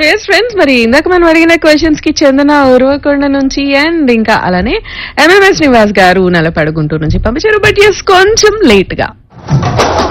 Yes friends, మరి ఇందాక మనం అడిగిన క్వశ్చన్స్ కి చెందిన ఉరవకొండ నుంచి అండ్ ఇంకా అలానే ఎంఎంఎస్ నివాస్ గారు నలపడుగుంటూరు నుంచి పంపించారు. బట్ ఎస్ కొంచెం లేట్ గా.